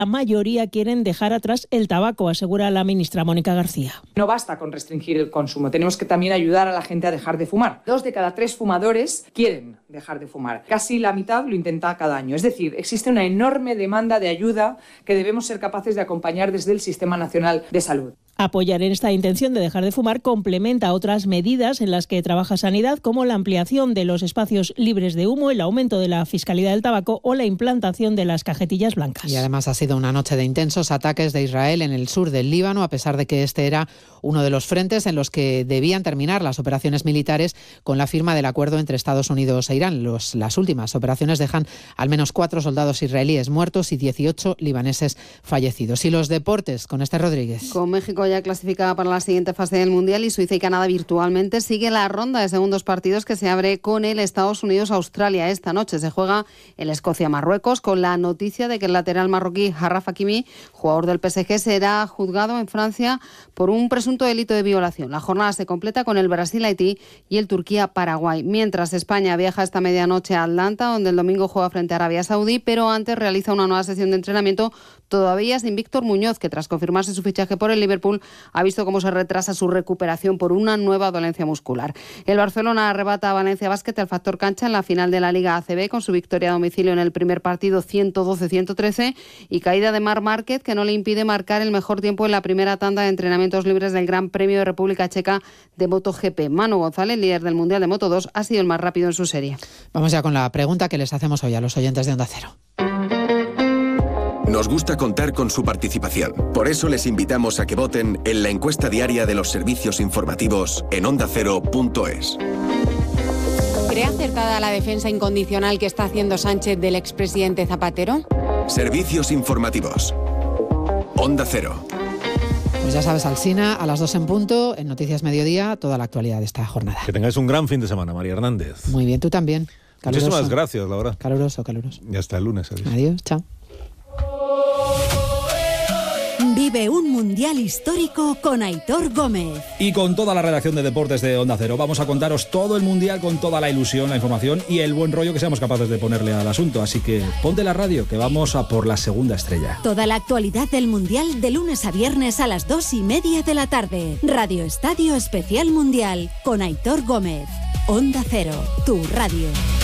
la mayoría quieren dejar atrás el tabaco, asegura la ministra Mónica García. No basta con restringir el consumo, tenemos que también ayudar a la gente a dejar de fumar. 2 de cada 3 fumadores quieren dejar de fumar. Casi la mitad lo intenta cada año. Es decir, existe una enorme demanda de ayuda que debemos ser capaces de acompañar desde el Sistema Nacional de Salud. Apoyar en esta intención de dejar de fumar complementa otras medidas en las que trabaja Sanidad, como la ampliación de los espacios libres de humo, el aumento de la fiscalidad del tabaco o la implantación de las cajetillas blancas. Y además ha sido una noche de intensos ataques de Israel en el sur del Líbano, a pesar de que este era uno de los frentes en los que debían terminar las operaciones militares con la firma del acuerdo entre Estados Unidos e Irán. Las últimas operaciones dejan al menos 4 soldados israelíes muertos y 18 libaneses fallecidos. Y los deportes, con Esther Rodríguez. Con México ya clasificada para la siguiente fase del Mundial y Suiza y Canadá virtualmente, sigue la ronda de segundos partidos que se abre con el Estados Unidos-Australia. Esta noche se juega el Escocia-Marruecos, con la noticia de que el lateral marroquí Achraf Hakimi, jugador del PSG, será juzgado en Francia por un presunto delito de violación. La jornada se completa con el Brasil-Haití y el Turquía-Paraguay. Mientras España viaja esta medianoche a Atlanta, donde el domingo juega frente a Arabia Saudí, pero antes realiza una nueva sesión de entrenamiento todavía sin Víctor Muñoz, que tras confirmarse su fichaje por el Liverpool ha visto cómo se retrasa su recuperación por una nueva dolencia muscular. El Barcelona arrebata a Valencia Basket el factor cancha en la final de la Liga ACB con su victoria a domicilio en el primer partido 112-113 y caída de Marc Márquez, que no le impide marcar el mejor tiempo en la primera tanda de entrenamientos libres del Gran Premio de República Checa de MotoGP. Manu González, líder del Mundial de Moto2, ha sido el más rápido en su serie. Vamos ya con la pregunta que les hacemos hoy a los oyentes de Onda Cero. Nos gusta contar con su participación. Por eso les invitamos a que voten en la encuesta diaria de los servicios informativos en ondacero.es. ¿Cree acertada la defensa incondicional que está haciendo Sánchez del expresidente Zapatero? Servicios informativos. Onda Cero. Pues ya sabes, Alsina, a las 2 en punto, en Noticias Mediodía, toda la actualidad de esta jornada. Que tengáis un gran fin de semana, María Hernández. Muy bien, tú también. Caluroso. Muchísimas gracias, Laura. Caluroso. Y hasta el lunes. Adiós, chao. Vive un mundial histórico con Aitor Gómez. Y con toda la redacción de Deportes de Onda Cero. Vamos a contaros todo el mundial con toda la ilusión, la información y el buen rollo que seamos capaces de ponerle al asunto. Así que ponte la radio, que vamos a por la segunda estrella. Toda la actualidad del mundial de lunes a viernes a las 2:30 de la tarde. Radio Estadio Especial Mundial con Aitor Gómez. Onda Cero, tu radio.